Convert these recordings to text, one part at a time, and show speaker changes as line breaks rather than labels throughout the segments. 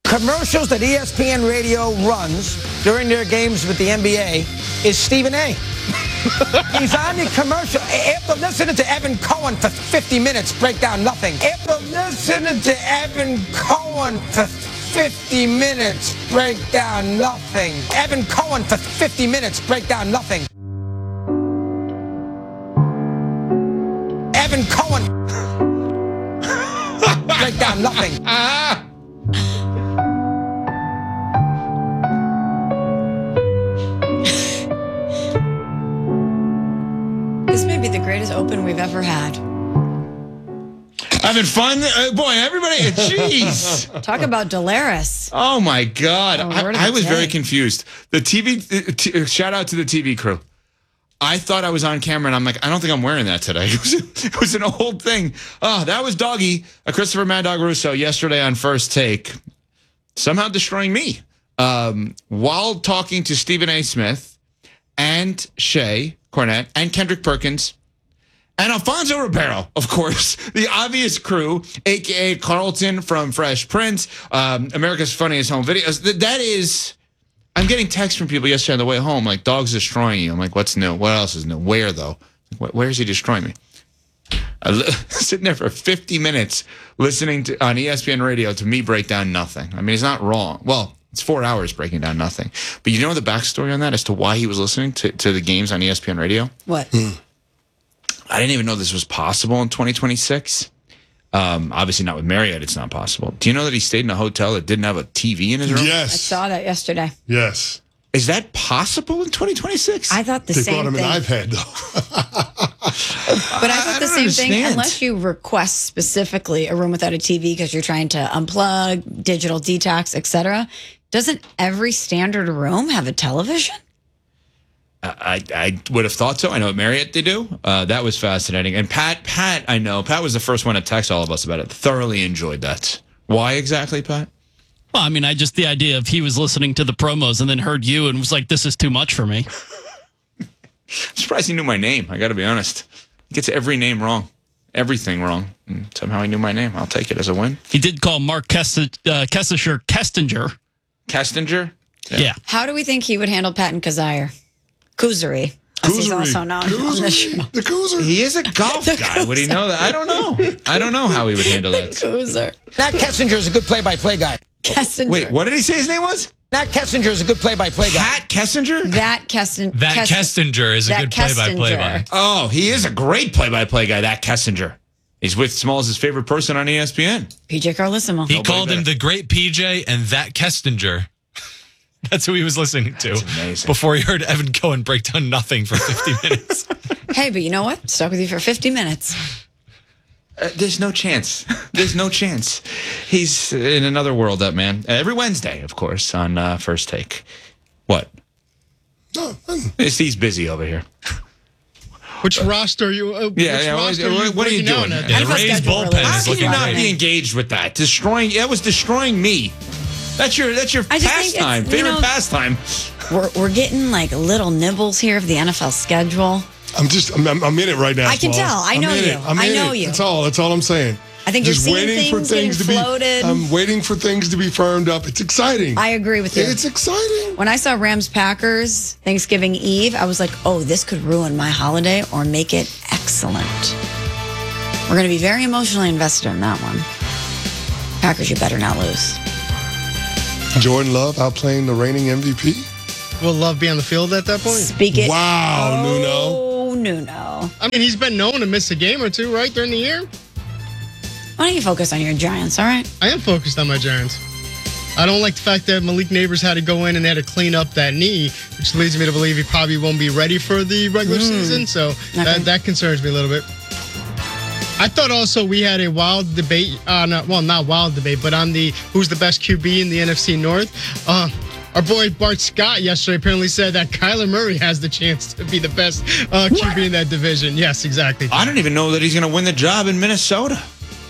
commercials that ESPN Radio runs during their games with the NBA is Stephen A. He's on the commercial. After listening to Evan Cohen for 50 minutes, break down nothing. After listening to Evan Cohen for 50 minutes, break down nothing. Evan Cohen for 50 minutes, break down nothing. Evan Cohen, break down nothing.
This may be the greatest open we've ever had.
Having fun? Boy, everybody, jeez.
Talk about Dolaris.
Oh, my God.
word of
I
the
was very
day.
confused. The TV, shout out to the TV crew. I thought I was on camera, and I'm like, I don't think I'm wearing that today. It was an old thing. Oh, that was Doggy, Christopher Mad Dog Russo, yesterday on First Take, somehow destroying me while talking to Stephen A. Smith and Shea Cornette and Kendrick Perkins and Alfonso Ribeiro, of course, the obvious crew, a.k.a. Carlton from Fresh Prince, America's Funniest Home Videos. That is... I'm getting texts from people yesterday on the way home, like, Dog's destroying you. I'm like, what's new? What else is new? Where, though? Where is he destroying me? Sitting there for 50 minutes listening to on ESPN Radio to me break down nothing. I mean, he's not wrong. Well, it's 4 hours breaking down nothing. But you know the backstory on that as to why he was listening to the games on ESPN Radio?
What?
I didn't even know this was possible in 2026. Obviously not with Marriott, it's not possible. Do you know that he stayed in a hotel that didn't have a TV in his room?
Yes.
I saw that yesterday.
Yes.
Is that possible in 2026?
I thought the
They
same
brought him
thing.
an iPad, though.
But I thought the
don't
same thing.
understand.
Unless you request specifically a room without a TV because you're trying to unplug, digital detox, etc., doesn't every standard room have a television?
I would have thought so. I know at Marriott they do. That was fascinating. And Pat, I know. Pat was the first one to text all of us about it. Thoroughly enjoyed that. Why exactly, Pat?
Well, I mean, the idea of he was listening to the promos and then heard you and was like, this is too much for me.
I'm surprised he knew my name. I got to be honest. He gets every name wrong. Everything wrong. And somehow he knew my name. I'll take it as a win.
He did call Mark Kessinger.
Kestinger?
Yeah.
How do we think he would handle Patton Kazire? Kuzari, as he's also known on the show.
The Koozer.
He is a golf guy. Would he know that? I don't know. I don't know how he would handle that.
Kuzer.
Nat Kessinger is a good play-by-play guy.
Kessinger.
Wait, what did he say his name was?
Nat Kessinger is a good play-by-play guy.
Pat Kessinger?
That Kessinger.
That Kestinger is a good play-by-play guy.
Oh, he is a great play-by-play guy, that Kessinger. He's with Smalls' favorite person on ESPN.
PJ Carlissimo.
He called him the great PJ and that Kestinger. That's who he was listening to
amazing.
before he heard Evan Cohen break down nothing for 50 minutes.
Hey, but you know what? Stuck with you for 50 minutes.
There's no chance. There's no chance. He's in another world, that man. Every Wednesday, of course, on First Take. What?
No,
He's busy over here.
Which roster are you?
What are you doing?
Yeah, the
NFL
Rays
schedule
bullpen
really
How
is
can
looking
you not
great.
be engaged with that? That was destroying me. That's your
I just think
pastime,
it's, you
favorite
know-
pastime.
We're getting like little nibbles here of the NFL schedule.
I'm in it right now.
I can
Smalls.
tell. I
I'm
know
in
you.
it. I'm
I
in
know
it.
you.
That's all I'm saying.
I think
Just
you're seeing
waiting for
things
things to
getting
be
floated.
I'm waiting for things to be firmed up. It's exciting.
I agree with you.
It's exciting.
When I saw Rams Packers Thanksgiving Eve, I was like, oh, this could ruin my holiday or make it excellent. We're going to be very emotionally invested in that one. Packers, you better not lose.
Jordan Love outplaying the reigning MVP.
Will Love be on the field at that point?
Speak it.
Wow, Nuno.
Oh, Nuno.
I mean, he's been known to miss a game or two, right, during the year?
Why don't you focus on your Giants, all right?
I am focused on my Giants. I don't like the fact that Malik Neighbors had to go in and they had to clean up that knee, which leads me to believe he probably won't be ready for the regular season. So that concerns me a little bit. I thought also we had a wild debate, not wild debate, but on the who's the best QB in the NFC North. Our boy Bart Scott yesterday apparently said that Kyler Murray has the chance to be the best QB in that division. Yes, exactly.
I don't even know that he's going to win the job in Minnesota.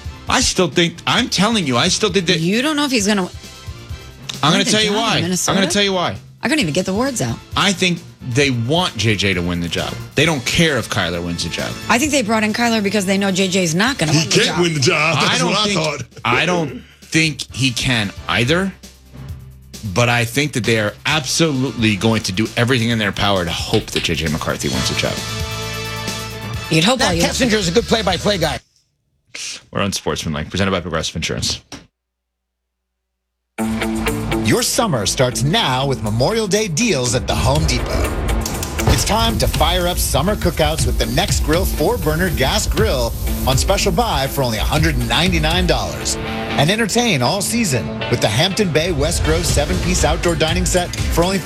I'm telling you, I still think that.
You don't know if he's going to.
I'm going to tell you why. I'm going to tell you why.
I couldn't even get the words out.
I think they want JJ to win the job. They don't care if Kyler wins the job.
I think they brought in Kyler because they know JJ's not going to
He
win the job.
can't win the job. That's what I thought.
I don't think he can either. But I think that they are absolutely going to do everything in their power to hope that J.J. McCarthy wins the job.
You'd hope all
Matt
you
Kessinger is a good play-by-play guy.
We're on Sportsmanlike, presented by Progressive Insurance.
Your summer starts now with Memorial Day deals at the Home Depot. It's time to fire up summer cookouts with the Next Grill 4-burner gas grill on special buy for only $199. And entertain all season with the Hampton Bay West Grove 7-piece outdoor dining set for only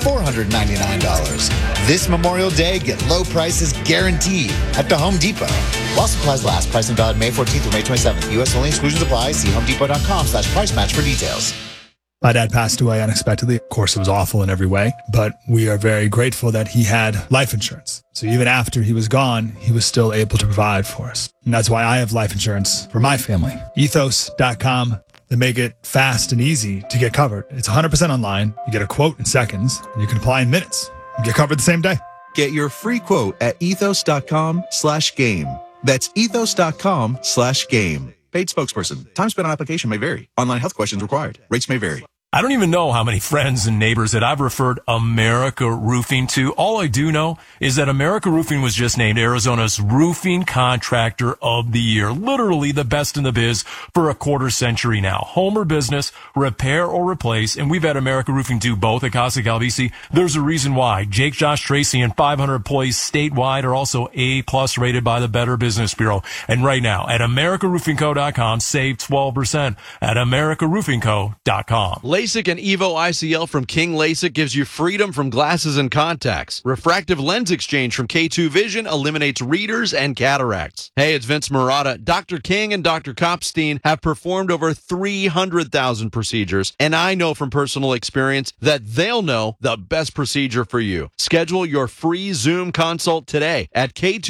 $499. This Memorial Day, get low prices guaranteed at the Home Depot. While supplies last, price and valid May 14th through May 27th. U.S. only, exclusions apply. See homedepot.com/price match for details.
My dad passed away unexpectedly. Of course, it was awful in every way, but we are very grateful that he had life insurance. So even after he was gone, he was still able to provide for us. And that's why I have life insurance for my family. Ethos.com. They make it fast and easy to get covered. It's 100% online. You get a quote in seconds, and you can apply in minutes. You get covered the same day.
Get your free quote at ethos.com/game. That's ethos.com/game. Paid spokesperson. Time spent on application may vary. Online health questions required. Rates may vary.
I don't even know how many friends and neighbors that I've referred America Roofing to. All I do know is that America Roofing was just named Arizona's Roofing Contractor of the Year. Literally the best in the biz for a quarter century now. Home or business, repair or replace, and we've had America Roofing do both at Casa Calvisi. There's a reason why. Jake, Josh, Tracy, and 500 employees statewide are also A+ rated by the Better Business Bureau. And right now, at AmericaRoofingCo.com, save 12% at AmericaRoofingCo.com.
LASIK and EVO ICL from King LASIK gives you freedom from glasses and contacts. Refractive lens exchange from K2 Vision eliminates readers and cataracts. Hey, it's Vince Marotta. Dr. King and Dr. Kopstein have performed over 300,000 procedures, and I know from personal experience that they'll know the best procedure for you. Schedule your free Zoom consult today at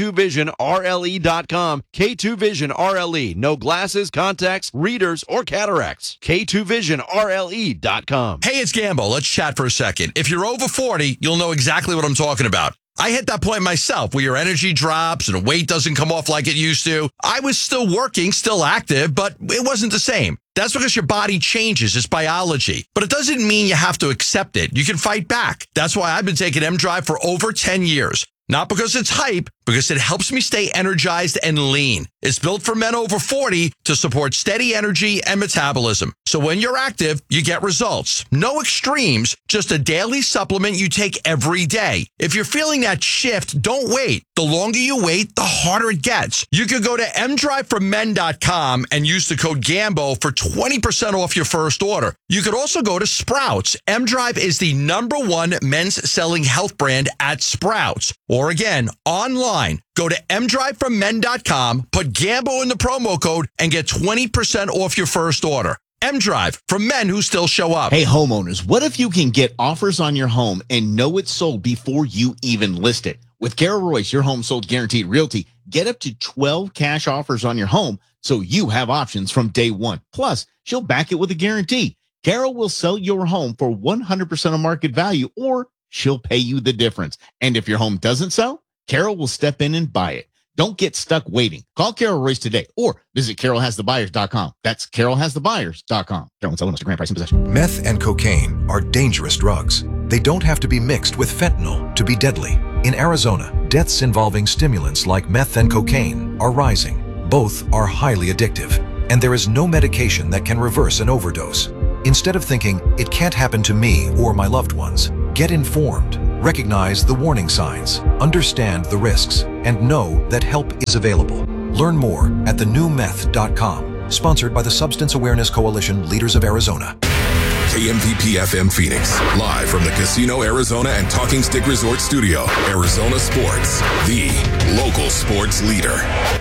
K2VisionRLE.com. K2 Vision RLE. No glasses, contacts, readers, or cataracts. K2VisionRLE.com.
Hey, it's Gambo. Let's chat for a second. If you're over 40, you'll know exactly what I'm talking about. I hit that point myself where your energy drops and the weight doesn't come off like it used to. I was still working, still active, but it wasn't the same. That's because your body changes. It's biology. But it doesn't mean you have to accept it. You can fight back. That's why I've been taking M-Drive for over 10 years. Not because it's hype, because it helps me stay energized and lean. It's built for men over 40 to support steady energy and metabolism. So when you're active, you get results. No extremes, just a daily supplement you take every day. If you're feeling that shift, don't wait. The longer you wait, the harder it gets. You could go to mdriveformen.com and use the code GAMBO for 20% off your first order. You could also go to Sprouts. M-Drive is the #1 men's selling health brand at Sprouts. Or again, online. Go to mdriveformen.com, put Gambo in the promo code, and get 20% off your first order. M-Drive, for men who still show up.
Hey, homeowners, what if you can get offers on your home and know it's sold before you even list it? With Carol Royce, your home sold guaranteed realty, get up to 12 cash offers on your home so you have options from day one. Plus, she'll back it with a guarantee. Carol will sell your home for 100% of market value, or she'll pay you the difference. And if your home doesn't sell, Carol will step in and buy it. Don't get stuck waiting. Call Carol Royce today or visit carolhasthebuyers.com. That's carolhasthebuyers.com. Carol selling us a grand price in possession.
Meth and cocaine are dangerous drugs. They don't have to be mixed with fentanyl to be deadly. In Arizona, deaths involving stimulants like meth and cocaine are rising. Both are highly addictive, and there is no medication that can reverse an overdose. Instead of thinking, it can't happen to me or my loved ones, get informed, recognize the warning signs, understand the risks, and know that help is available. Learn more at thenewmeth.com. Sponsored by the Substance Awareness Coalition, Leaders of Arizona.
KMVP FM Phoenix, live from the Casino Arizona and Talking Stick Resort Studio. Arizona Sports, the local sports leader.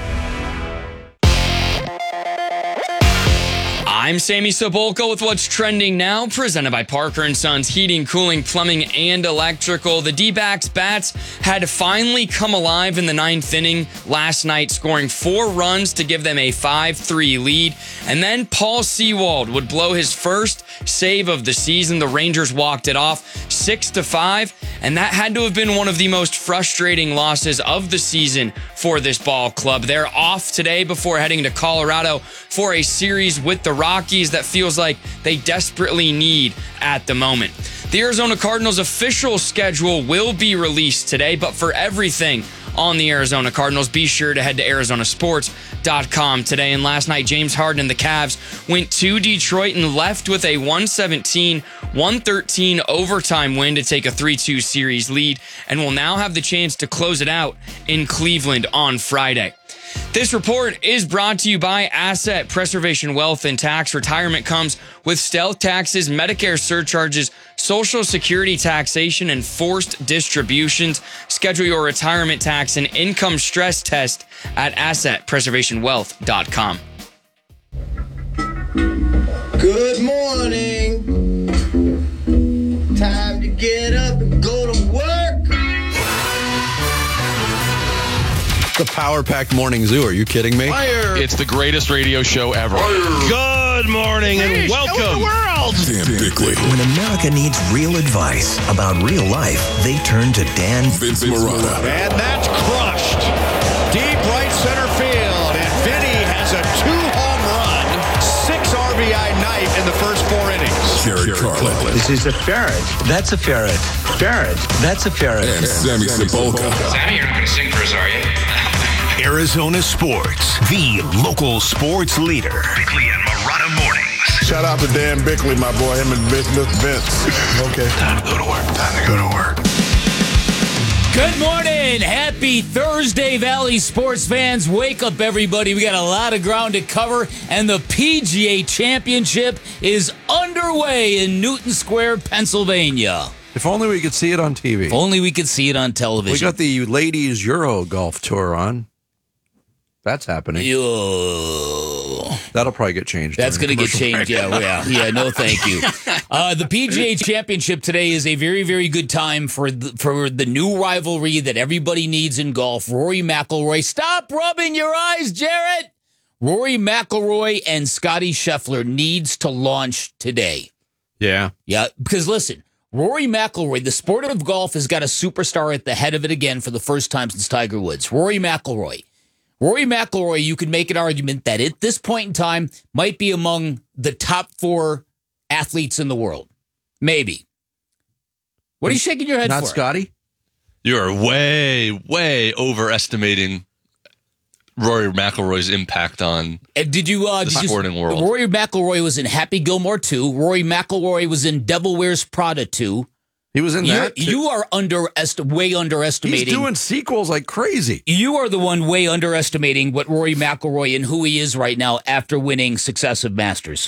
I'm Sammy Sobolka with what's trending now, presented by Parker & Sons Heating, Cooling, Plumbing, and Electrical. The D-backs bats had finally come alive in the 9th inning last night, scoring 4 runs to give them a 5-3 lead. And then Paul Sewald would blow his first save of the season. The Rangers walked it off 6-5, and that had to have been one of the most frustrating losses of the season for this ball club. They're off today before heading to Colorado for a series with the Rockies. Rockies that feels like they desperately need at the moment. The Arizona Cardinals' official schedule will be released today, but for everything on the Arizona Cardinals, be sure to head to arizonasports.com today. And last night, James Harden and the Cavs went to Detroit and left with a 117-113 overtime win to take a 3-2 series lead, and will now have the chance to close it out in Cleveland on Friday. This report is brought to you by Asset Preservation Wealth and Tax. Retirement comes with stealth taxes, Medicare surcharges, Social Security taxation, and forced distributions. Schedule your retirement tax and income stress test at assetpreservationwealth.com.
Good morning. Time to get up and go to work.
The power-packed morning zoo. Are you kidding me?
Fire.
It's the greatest radio show ever.
Good morning and welcome.
Dan Bickley.
When America needs real advice about real life, they turn to Dan
Vince Marotta.
And that's crushed. Deep right center field. And Vinny has a 2-home run, 6 RBI night in the first 4 innings.
Jared Carlin.
This is a ferret. That's a ferret. Ferret. That's a ferret.
And Sammy Sepulka.
Sammy, you're not going to sing for us, are you?
Arizona Sports, the local sports leader. Bickley and Marotta mornings.
Shout out to Dan Bickley, my boy, him and Vince. Okay.
Time to go to work. Time to go to work.
Good morning. Happy Thursday, Valley sports fans. Wake up, everybody. We got a lot of ground to cover, and the PGA Championship is underway in Newton Square, Pennsylvania.
If only we could see it on TV.
If only we could see it on television.
We got the ladies Euro golf tour on. That's happening. That'll probably get changed.
That's going to get changed. Yeah. No, thank you. The PGA Championship today is a very, very good time for the new rivalry that everybody needs in golf. Rory McIlroy. Stop rubbing your eyes, Jarrett. Rory McIlroy and Scotty Scheffler needs to launch today.
Yeah.
Yeah, because listen, Rory McIlroy, the sport of golf has got a superstar at the head of it again for the first time since Tiger Woods. Rory McIlroy, you could make an argument that at this point in time might be among the top 4 athletes in the world. Maybe. What are you shaking your head for?
Not Scotty?
You're way, way overestimating Rory McIlroy's impact on the sporting world.
Rory McIlroy was in Happy Gilmore 2. Rory McIlroy was in Devil Wears Prada 2.
He was in that.
You are way underestimating.
He's doing sequels like crazy.
You are the one way underestimating what Rory McIlroy and who he is right now after winning successive Masters.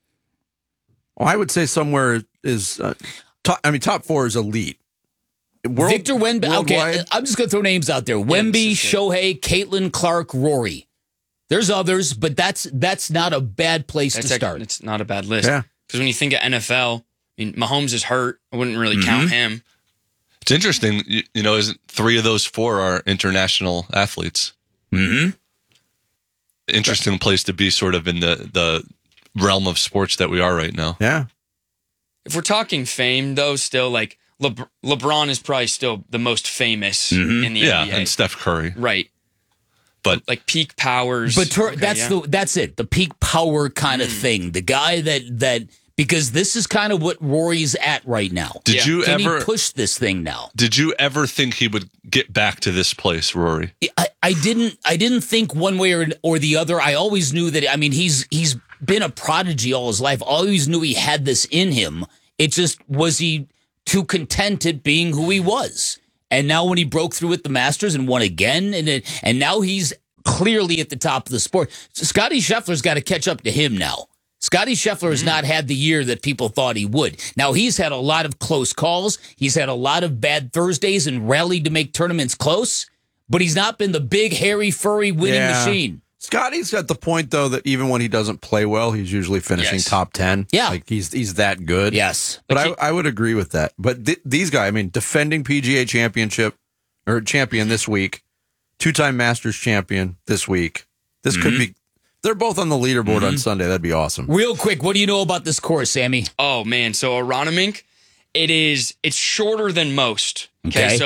Well, I would say somewhere is top 4 is elite.
Victor Wemby. Okay, I'm just going to throw names out there. Wemby, Shohei, Caitlin Clark, Rory. There's others, but that's not a bad place to start.
It's not a bad list.
Yeah.
Because when you think of NFL, I mean, Mahomes is hurt. I wouldn't really count him.
It's interesting, isn't 3 of those 4 are international athletes.
Mm-hmm.
Interesting place to be sort of in the realm of sports that we are right now.
Yeah.
If we're talking fame, though, still, like, LeBron is probably still the most famous in the NBA.
Yeah, and Steph Curry.
Right.
But
like peak powers.
But that's it. The peak power kind of thing. The guy that because this is kind of what Rory's at right now.
Can
he push this thing now?
Did you ever think he would get back to this place, Rory?
I didn't think one way or the other. I always knew that. I mean, he's been a prodigy all his life. Always knew he had this in him. It just was he too content at being who he was. And now when he broke through at the Masters and won again, and now he's clearly at the top of the sport. So Scotty Scheffler's got to catch up to him now. Scotty Scheffler has not had the year that people thought he would. Now, he's had a lot of close calls. He's had a lot of bad Thursdays and rallied to make tournaments close, but he's not been the big, hairy, furry winning machine.
Scotty's got the point, though, that even when he doesn't play well, he's usually finishing top 10.
Yeah.
Like, he's that good.
Yes.
But I would agree with that. But these guys, I mean, defending PGA champion this week, 2-time Masters champion this week. This could be, they're both on the leaderboard on Sunday. That'd be awesome.
Real quick, what do you know about this course, Sammy?
Oh, man. So Aronimink, it's shorter than most. Okay. So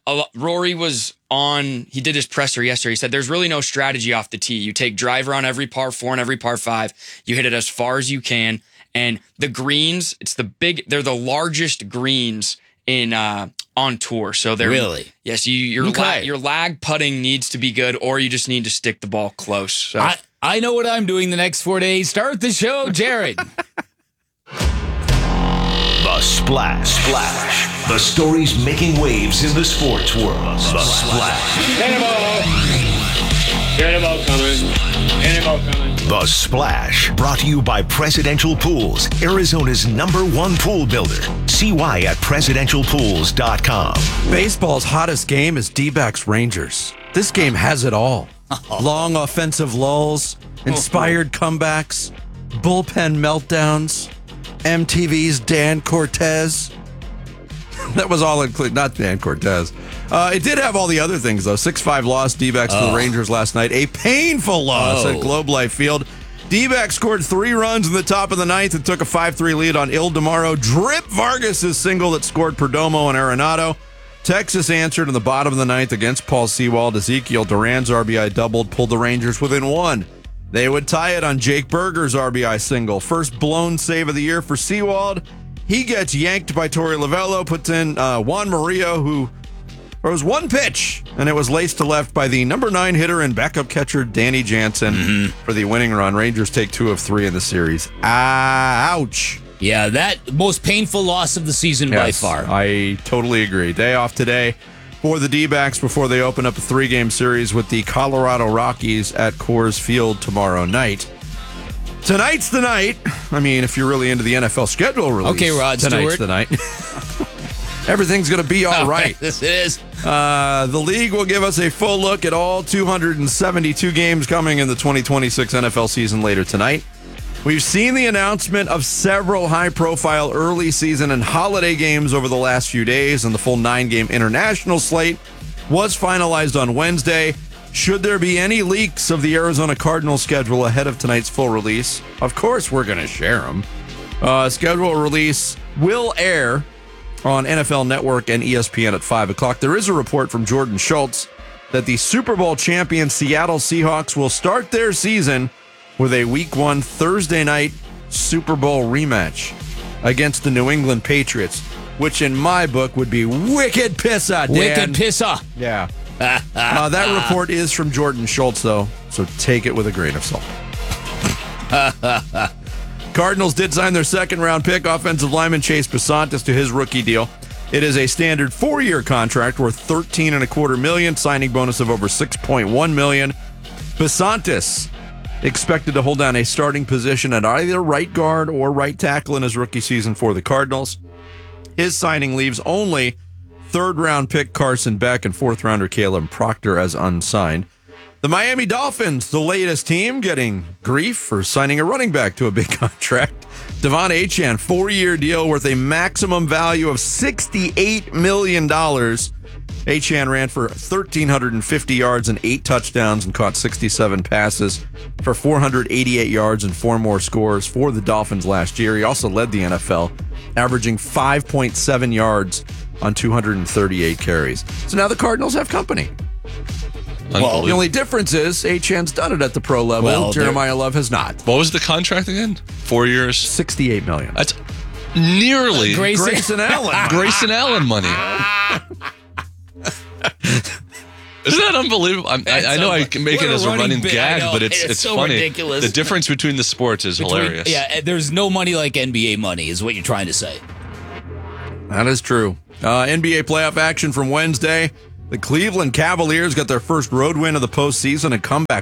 Rory was on, he did his presser yesterday. He said there's really no strategy off the tee. You take driver on every par 4 and every par 5. You hit it as far as you can. And the greens, they're the largest greens in on tour. So they're
really,
yes. Your lag putting needs to be good, or you just need to stick the ball close. So.
I know what I'm doing the next 4 days. Start the show, Jared.
The Splash. The stories making waves in the sports world. The Splash.
Get a ball coming.
The Splash, brought to you by Presidential Pools, Arizona's #1 pool builder. See why at presidentialpools.com.
Baseball's hottest game is D-backs Rangers. This game has it all. Long offensive lulls, inspired comebacks, bullpen meltdowns, MTV's Dan Cortez. That was all included, not Dan Cortez. It did have all the other things, though. 6-5 loss, D-backs to the Rangers last night. A painful loss at Globe Life Field. D-backs scored 3 runs in the top of the 9th and took a 5-3 lead on Ildemaro. Drip Vargas' single that scored Perdomo and Arenado. Texas answered in the bottom of the 9th against Paul Sewald. Ezekiel Duran's RBI doubled, pulled the Rangers within 1. They would tie it on Jake Berger's RBI single. First blown save of the year for Sewald. He gets yanked by Torey Lovello, puts in Juan Murillo, who throws one pitch, and it was laced to left by the number 9 hitter and backup catcher Danny Jansen for the winning run. Rangers take 2 of 3 in the series. Ouch.
Yeah, that most painful loss of the season by far.
I totally agree. Day off today for the D-backs before they open up a 3-game series with the Colorado Rockies at Coors Field tomorrow night. Tonight's the night. I mean, if you're really into the NFL schedule release.
Okay, Rod
tonight's
Stewart.
the night. Everything's going to be all right.
This is.
The league will give us a full look at all 272 games coming in the 2026 NFL season later tonight. We've seen the announcement of several high-profile early season and holiday games over the last few days, and the full 9-game international slate was finalized on Wednesday. Should there be any leaks of the Arizona Cardinals schedule ahead of tonight's full release, of course we're going to share them. Schedule release will air on NFL Network and ESPN at 5 o'clock. There is a report from Jordan Schultz that the Super Bowl champion Seattle Seahawks will start their season with a Week 1 Thursday night Super Bowl rematch against the New England Patriots, which in my book would be wicked pissa, Dan.
Wicked pissa.
Yeah. That report is from Jordan Schultz, though, so take it with a grain of salt. Cardinals did sign their second-round pick, offensive lineman Chase Besantis, to his rookie deal. It is a standard 4-year contract worth $13.25 million, signing bonus of over $6.1 million. Besantis expected to hold down a starting position at either right guard or right tackle in his rookie season for the Cardinals. His signing leaves only third-round pick Carson Beck and fourth-rounder Caleb Proctor as unsigned. The Miami Dolphins, the latest team, getting grief for signing a running back to a big contract. Devon Achane, 4-year deal worth a maximum value of $68 million. Achane ran for 1,350 yards and 8 touchdowns and caught 67 passes for 488 yards and 4 more scores for the Dolphins last year. He also led the NFL, averaging 5.7 yards on 238 carries. So now the Cardinals have company. Well, the only difference is Achane's done it at the pro level.
Well,
Jeremiah Love has not.
What was the contract again? 4 years?
$68 million.
That's nearly
Grayson Allen.
Grayson Allen money. Isn't that unbelievable? I know I can make it as a running gag, but it's
so
funny.
ridiculous.
The difference between the sports is hilarious.
Yeah, there's no money like NBA money, is what you're trying to say.
That is true. NBA playoff action from Wednesday. The Cleveland Cavaliers got their first road win of the postseason and comeback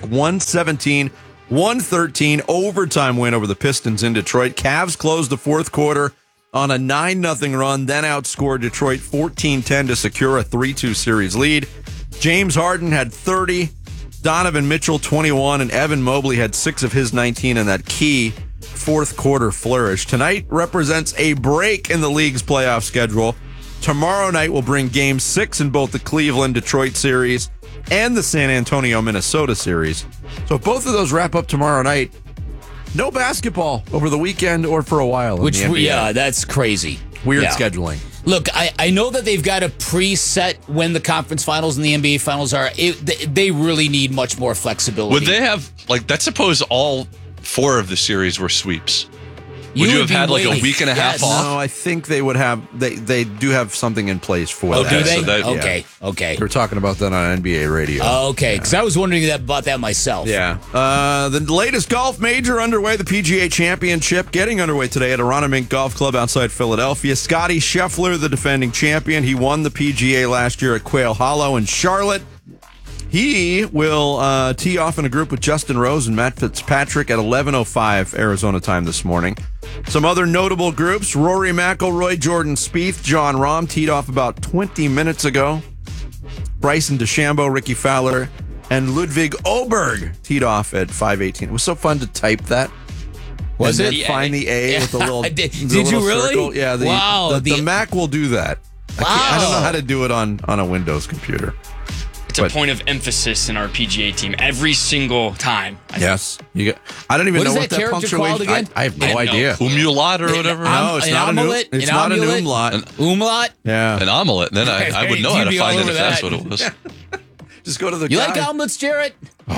117-113 overtime win over the Pistons in Detroit. Cavs closed the fourth quarter on a 9-0 run, then outscored Detroit 14-10 to secure a 3-2 series lead. James Harden had 30, Donovan Mitchell 21, and Evan Mobley had 6 of his 19 in that key fourth quarter flourish. Tonight represents a break in the league's playoff schedule. Tomorrow night will bring Game 6 in both the Cleveland-Detroit series and the San Antonio-Minnesota series. So if both of those wrap up tomorrow night, no basketball over the weekend or for a while.
Which, yeah, that's crazy.
Weird scheduling.
Look, I know that they've got a preset when the conference finals and the NBA finals are. They really need much more flexibility.
Would they have, like, let's suppose all 4 of the series were sweeps. Would you have
be
had like
waiting.
a week and a half off?
No, I think they would have. They do have something in place for
Oh,
that.
do they?
So that-
Okay, okay.
We're talking about that on NBA radio.
Okay, because I was wondering about that myself.
Yeah. The latest golf major underway, the PGA Championship, getting underway today at Aronimink Golf Club outside Philadelphia. Scotty Scheffler, the defending champion. He won the PGA last year at Quail Hollow in Charlotte. He will tee off in a group with Justin Rose and Matt Fitzpatrick at 11:05 Arizona time this morning. Some other notable groups: Rory McIlroy, Jordan Spieth, John Rahm teed off about 20 minutes ago. Bryson DeChambeau, Ricky Fowler, and Ludwig Oberg teed off at 5:18. It was so fun to type that.
Was
and
it?
then find the A with a little.
Did
little
you really?
circle. Yeah.
Wow.
The Mac will do that. I don't know how to do it on a Windows computer.
It's a point of emphasis in our PGA team every single time.
Yes, you get. I don't even
What
know
is
what
that
that
character
punctuation.
called again?
I have no idea.
Umlaut or whatever.
No, it's not
omelet?
It's
An
not an
omelet?
umlaut.
Umlaut?
Yeah,
An omelet. Then I would know how
You'd
to
be
find
all
it if
over
that's
that.
what it was.
Just go to the.
You
guy.
like omelets, Jarrett?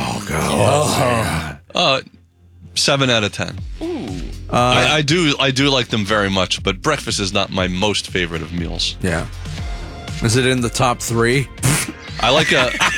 Oh God.
7 out of 10. I do like them very much, but breakfast is not my most favorite of meals.
Yeah. Is it in the top 3?
I like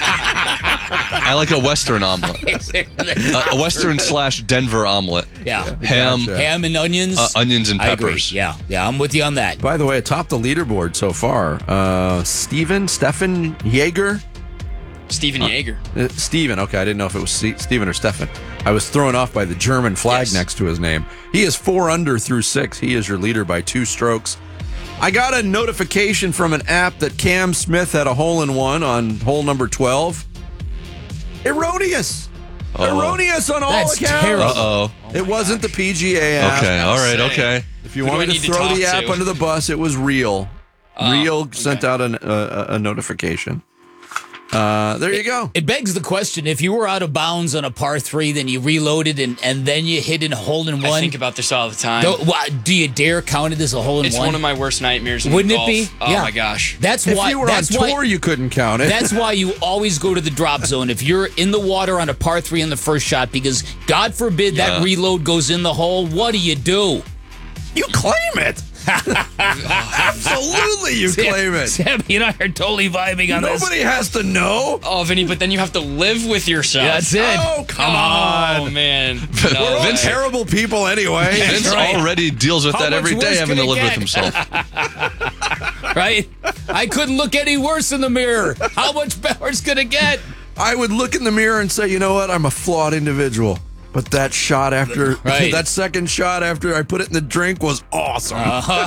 a Western omelet. A Western / Denver omelet.
Yeah.
Ham.
Gotcha.
Ham and onions?
Onions and
I agree.
peppers.
Yeah, I'm with you on that.
By the way, atop the leaderboard so far, Stefan Yeager.
Steven Yeager.
Steven. Okay, I didn't know if it was Steven or Stefan. I was thrown off by the German flag next to his name. He is 4 under through 6. He is your leader by 2 strokes. I got a notification from an app that Cam Smith had a hole-in-one on hole number 12. Erroneous. Erroneous on all
That's
accounts.
terrible.
Uh-oh.
It wasn't the PGA app.
Okay, all right, okay.
If you
Who do
want
I
me to
need to
throw the
talk
app
to?
under the bus, it was Real. Real
okay.
sent out a notification. There you go.
It begs the question, if you were out of bounds on a par 3, then you reloaded and then you hit in a hole-in-one.
I think about this all the time.
Do you dare count it as a hole-in-one?
It's one of my worst nightmares. In
Wouldn't
golf.
it be?
Oh
Yeah.
my gosh.
That's
If
why
you were on tour, you couldn't count it.
That's why you always go to the drop zone if you're in the water on a par 3 in the first shot, because God forbid that reload goes in the hole. What do?
You claim it. Absolutely, you claim it.
Sammy and I are totally vibing on this.
Nobody has to know.
Oh, Vinny, but then you have to live with yourself.
That's it.
Oh, come on.
Oh, man.
We're
No
all
way.
terrible people anyway.
Vince already deals with
How
that every
much
day,
worse
having
can
to
it
live with
get?
himself.
Right? I couldn't look any worse in the mirror. How much better it's going to get?
I would look in the mirror and say, you know what? I'm a flawed individual. But that shot after,
Right.
that second shot after I put it in the drink was awesome.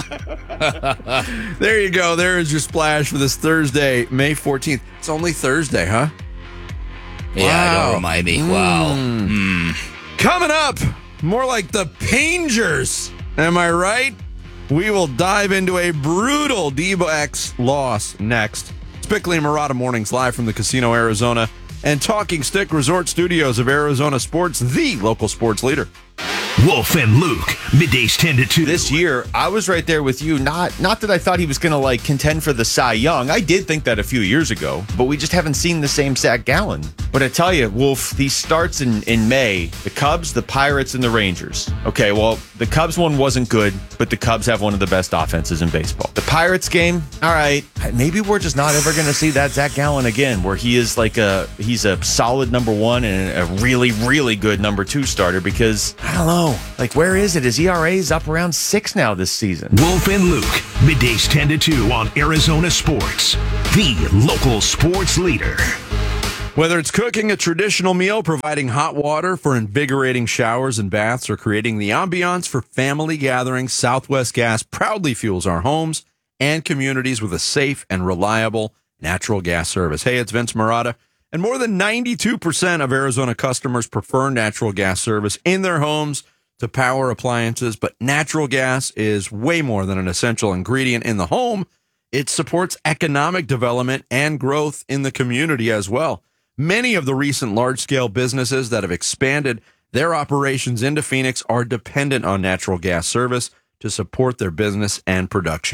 There you go. There is your splash for this Thursday, May 14th. It's only Thursday, huh?
Yeah,
Wow.
don't remind me. Wow.
Coming up, more like the Pangers. Am I right? We will dive into a brutal D-backs loss next. It's Bickley and Murata Mornings live from the Casino Arizona and Talking Stick Resort Studios of Arizona Sports, the local sports leader.
Wolf and Luke, middays 10 to 2.
This year, I was right there with you. Not that I thought he was going to like contend for the Cy Young. I did think that a few years ago, but we just haven't seen the same Zach Gallen. But I tell you, Wolf, these starts in May, the Cubs, the Pirates, and the Rangers. Okay, well, the Cubs one wasn't good, but the Cubs have one of the best offenses in baseball. The Pirates game, all right, maybe we're just not ever going to see that Zach Gallen again, where he is like he's a solid number 1 and a really, really good number 2 starter, because I don't know. Like, where is it? His ERA is up around 6 now this season.
Wolf and Luke, middays 10 to 2 on Arizona Sports, the local sports leader.
Whether it's cooking a traditional meal, providing hot water for invigorating showers and baths, or creating the ambiance for family gatherings, Southwest Gas proudly fuels our homes and communities with a safe and reliable natural gas service. Hey, it's Vince Murata, and more than 92% of Arizona customers prefer natural gas service in their homes to power appliances, but natural gas is way more than an essential ingredient in the home. It supports economic development and growth in the community as well. Many of the recent large-scale businesses that have expanded their operations into Phoenix are dependent on natural gas service to support their business and production.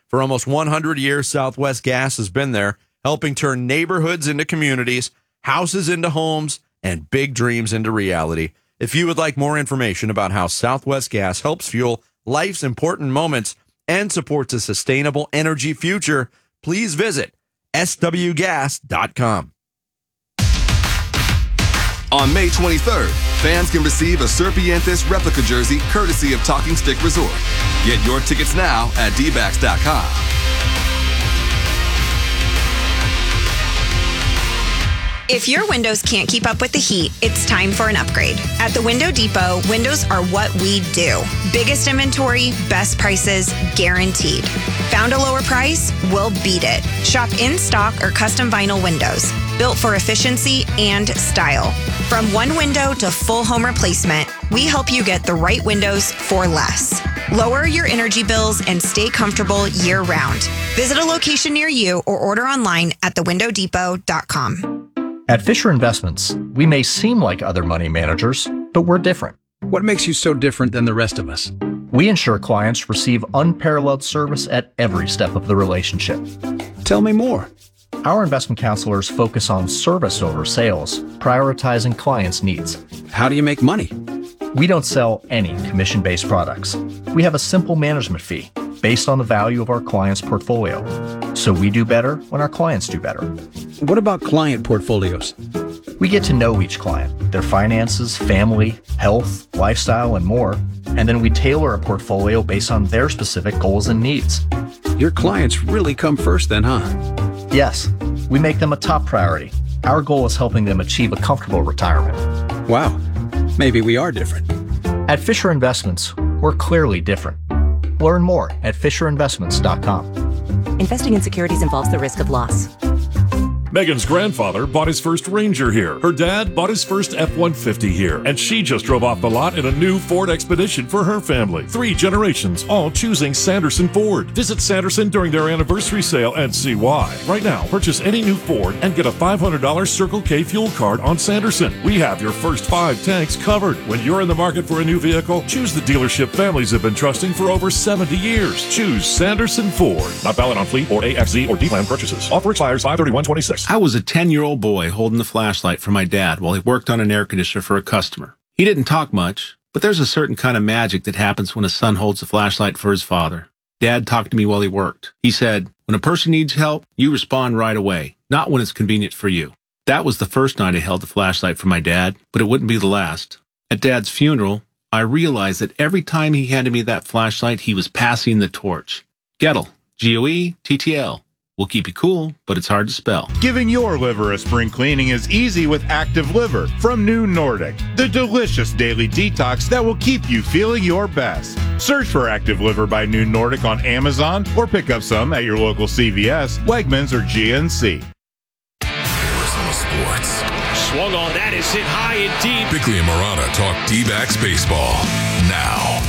For almost 100 years, Southwest Gas has been there, helping turn neighborhoods into communities, houses into homes, and big dreams into reality. If you would like more information about how Southwest Gas helps fuel life's important moments and supports a sustainable energy future, please visit swgas.com.
On May 23rd, fans can receive a Serpientes replica jersey courtesy of Talking Stick Resort. Get your tickets now at dbacks.com.
If your windows can't keep up with the heat, it's time for an upgrade. At the Window Depot, windows are what we do. Biggest inventory, best prices, guaranteed. Found a lower price? We'll beat it. Shop in stock or custom vinyl windows, built for efficiency and style. From one window to full home replacement, we help you get the right windows for less. Lower your energy bills and stay comfortable year-round. Visit a location near you or order online at thewindowdepot.com.
At Fisher Investments, we may seem like other money managers, but we're different.
What makes you so different than the rest of us?
We ensure clients receive unparalleled service at every step of the relationship.
Tell me more.
Our investment counselors focus on service over sales, prioritizing clients' needs.
How do you make money?
We don't sell any commission-based products. We have a simple management fee based on the value of our client's portfolio. So we do better when our clients do better.
What about client portfolios?
We get to know each client, their finances, family, health, lifestyle, and more, and then we tailor a portfolio based on their specific goals and needs.
Your clients really come first then, huh?
Yes, we make them a top priority. Our goal is helping them achieve a comfortable retirement.
Wow, maybe we are different.
At Fisher Investments, we're clearly different. Learn more at FisherInvestments.com.
Investing in securities involves the risk of loss.
Megan's grandfather bought his first Ranger here. Her dad bought his first F-150 here. And she just drove off the lot in a new Ford Expedition for her family. 3 generations, all choosing Sanderson Ford. Visit Sanderson during their anniversary sale and see why. Right now, purchase any new Ford and get a $500 Circle K fuel card on Sanderson. We have your first 5 tanks covered. When you're in the market for a new vehicle, choose the dealership families have been trusting for over 70 years. Choose Sanderson Ford. Not valid on fleet or AXZ or D-Plan purchases. Offer expires 5/31/26.
I was a 10-year-old boy holding the flashlight for my dad while he worked on an air conditioner for a customer. He didn't talk much, but there's a certain kind of magic that happens when a son holds the flashlight for his father. Dad talked to me while he worked. He said, when a person needs help, you respond right away, not when it's convenient for you. That was the first night I held the flashlight for my dad, but it wouldn't be the last. At Dad's funeral, I realized that every time he handed me that flashlight, he was passing the torch. Gettle, Goetl. Will keep you cool, but it's hard to spell.
Giving your liver a spring cleaning is easy with Active Liver from New Nordic, the delicious daily detox that will keep you feeling your best. Search for Active Liver by New Nordic on Amazon or pick up some at your local CVS, Wegmans, or GNC.
Arizona Sports.
Swung on, that is hit high and deep.
Bickley and Murata talk D-backs baseball now.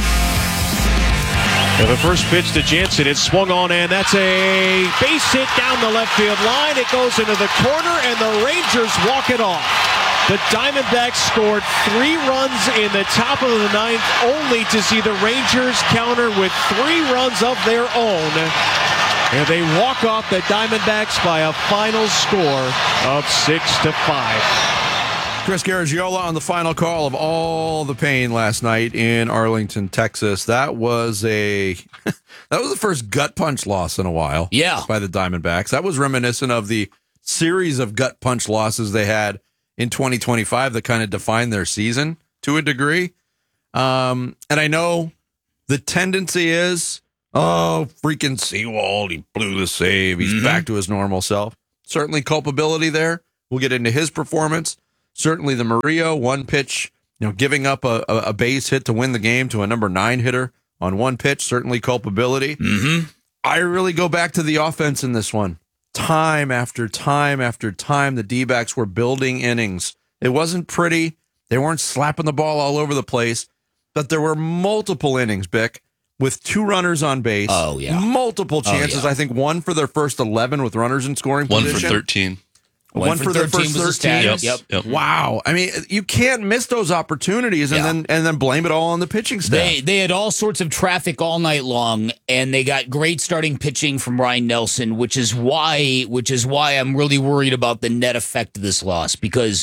The first pitch to Jansen, it's swung on, and that's a base hit down the left field line. It goes into the corner, and the Rangers walk it off. The Diamondbacks scored 3 runs in the top of the 9th, only to see the Rangers counter with 3 runs of their own. And they walk off the Diamondbacks by a final score of 6-5.
Chris Garagiola on the final call of all the pain last night in Arlington, Texas. That was the first gut punch loss in a while.
Yeah.
By the Diamondbacks. That was reminiscent of the series of gut punch losses they had in 2025 that kind of defined their season to a degree. And I know the tendency is, oh, freaking Seawald, he blew the save. He's back to his normal self. Certainly culpability there. We'll get into his performance. Certainly the Murillo one pitch, giving up a base hit to win the game to a number 9 hitter on one pitch, certainly culpability. I really go back to the offense in this one. Time after time after time, the D-backs were building innings. It wasn't pretty. They weren't slapping the ball all over the place, but there were multiple innings, Bick, with 2 runners on base.
Oh, yeah.
Multiple chances.
Oh, yeah.
I think 1 for their first 11 with runners in scoring
1
position.
for 13.
One for their first 13.
Yep. Wow. I mean, you can't miss those opportunities and then blame it all on the pitching staff.
They had all sorts of traffic all night long, and they got great starting pitching from Ryan Nelson, which is why I'm really worried about the net effect of this loss because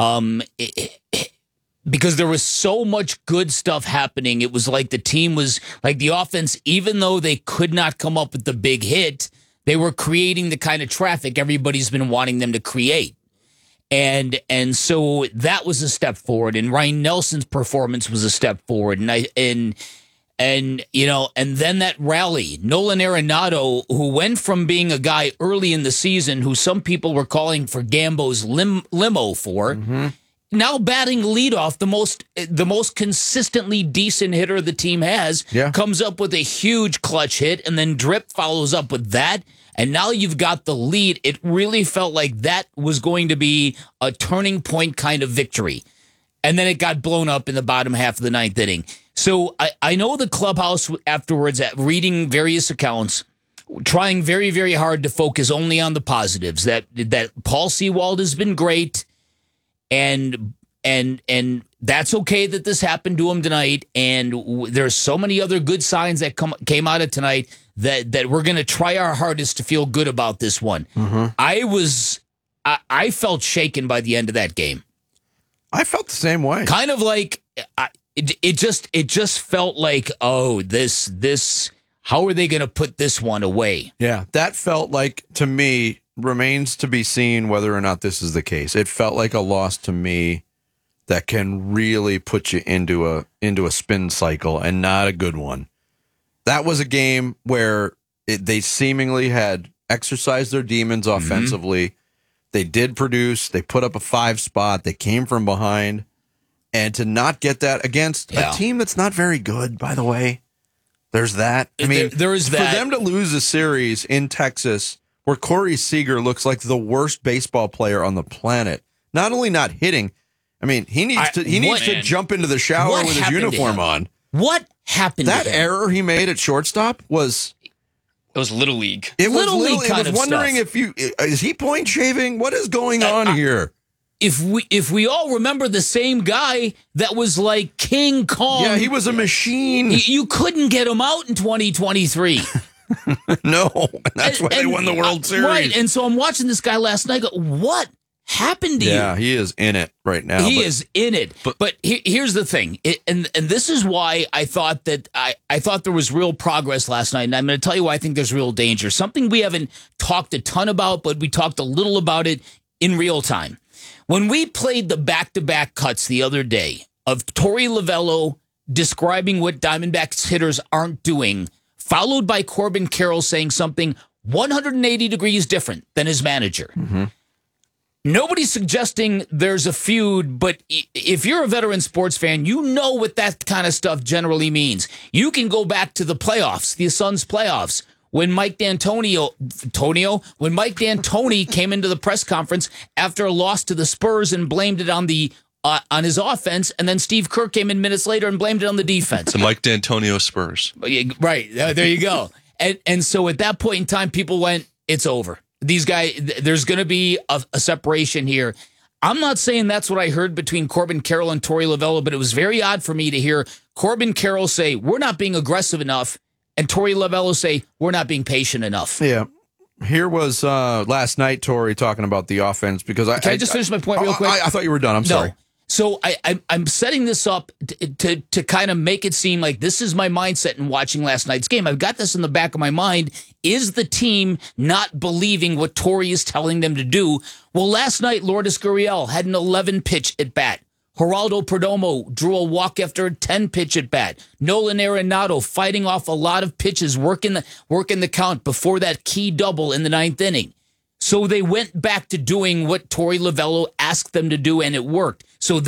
there was so much good stuff happening. It was like the team was like the offense, even though they could not come up with the big hit, they were creating the kind of traffic everybody's been wanting them to create. And so that was a step forward, and Ryan Nelson's performance was a step forward. And then that rally, Nolan Arenado, who went from being a guy early in the season who some people were calling for Gambo's limo for, now batting leadoff, the most consistently decent hitter the team has, comes up with a huge clutch hit, and then Drip follows up with that. And now you've got the lead. It really felt like that was going to be a turning point kind of victory. And then it got blown up in the bottom half of the ninth inning. So I know the clubhouse afterwards, at reading various accounts, trying very, very hard to focus only on the positives, that Paul Sewald has been great, and that's okay that this happened to him tonight. And there's so many other good signs that came out of tonight that we're going to try our hardest to feel good about this one. I felt shaken by the end of that game.
I felt the same way.
Kind of like it just felt like, oh, this how are they going to put this one away?
Yeah, that felt like, to me, remains to be seen whether or not this is the case. It felt like a loss to me that can really put you into a spin cycle, and not a good one. That was a game where they seemingly had exercised their demons offensively. They did produce. They put up a 5 spot. They came from behind. And to not get that against a team that's not very good, by the way, there's that. I mean,
there is that.
For them to lose a series in Texas where Corey Seager looks like the worst baseball player on the planet, not only not hitting, I mean, he needs to jump into the shower with his uniform on.
What happened
that
to him?
error he made at shortstop was...
It was Little League.
It was
Little League kind
I was
of
wondering
stuff.
is he point shaving? What is going on here?
If we all remember the same guy that was like King Kong.
Yeah, he was a machine.
You couldn't get him out in 2023.
No, that's why they won the World Series.
Right, and so I'm watching this guy last night go, what happened to you?
Yeah, he is in it right now.
He is in it. But here's the thing, and this is why I thought that I thought there was real progress last night, and I'm going to tell you why I think there's real danger. Something we haven't talked a ton about, but we talked a little about it in real time. When we played the back-to-back cuts the other day of Torey Lovullo describing what Diamondbacks hitters aren't doing, followed by Corbin Carroll saying something 180 degrees different than his manager. Nobody's suggesting there's a feud, but if you're a veteran sports fan, you know what that kind of stuff generally means. You can go back to the playoffs, the Suns playoffs, when Mike D'Antoni came into the press conference after a loss to the Spurs and blamed it on his offense, and then Steve Kerr came in minutes later and blamed it on the defense.
The Mike D'Antonio Spurs.
Right. There you go. And so at that point in time, people went, it's over. These guys, there's going to be a separation here. I'm not saying that's what I heard between Corbin Carroll and Torey Lovullo, but it was very odd for me to hear Corbin Carroll say, we're not being aggressive enough, and Torey Lovullo say, we're not being patient enough.
Yeah. Here was last night, Torey, talking about the offense, because
Can I just finish my point real quick?
I thought you were done. I'm sorry.
So I'm setting this up to kind of make it seem like this is my mindset in watching last night's game. I've got this in the back of my mind. Is the team not believing what Torey is telling them to do? Well, last night, Lourdes Gurriel had an 11-pitch at bat. Geraldo Perdomo drew a walk after a 10-pitch at bat. Nolan Arenado fighting off a lot of pitches, working the count before that key double in the ninth inning. So they went back to doing what Torey Lovullo asked them to do, and it worked. So